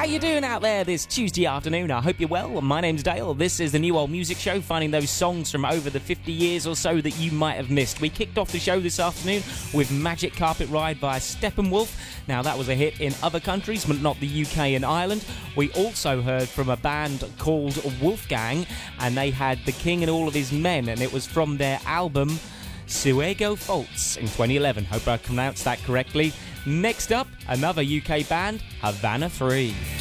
you doing out there this Tuesday afternoon? I hope you're well. My name's Dale. This is the New Old Music Show, finding those songs from over the 50 years or so that you might have missed. We kicked off the show this afternoon with Magic Carpet Ride by Steppenwolf. Now, that was a hit in other countries, but not the UK and Ireland. We also heard from a band called Wolfgang, and they had The King and All of His Men, and it was from their album Suego Faults in 2011. Hope I pronounced that correctly. Next up, another UK band, Havana 3.